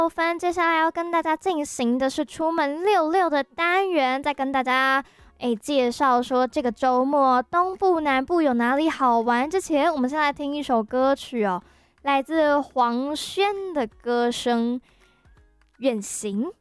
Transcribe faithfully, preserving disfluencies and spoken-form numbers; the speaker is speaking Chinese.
分，接下来要跟大家进行的是出门溜溜的单元，再跟大家诶介绍说这个周末东部南部有哪里好玩之前，我们先来听一首歌曲哦，来自黄轩的歌声《远行》。